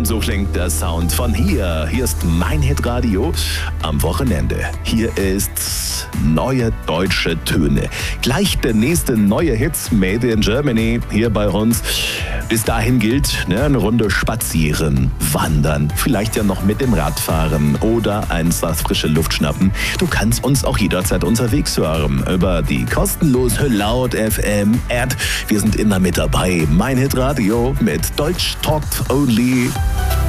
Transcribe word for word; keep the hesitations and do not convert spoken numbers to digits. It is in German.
Und so klingt der Sound von hier. Hier ist mein Hitradio am Wochenende. Hier ist neue deutsche Töne. Gleich der nächste neue Hit, Made in Germany, hier bei uns. Bis dahin gilt, ne, eine Runde spazieren, wandern, vielleicht ja noch mit dem Rad fahren oder einfach frische Luft schnappen. Du kannst uns auch jederzeit unterwegs hören über die kostenlose Laut F M App. Wir sind immer mit dabei. Mein Hitradio mit Deutsch Talk Only.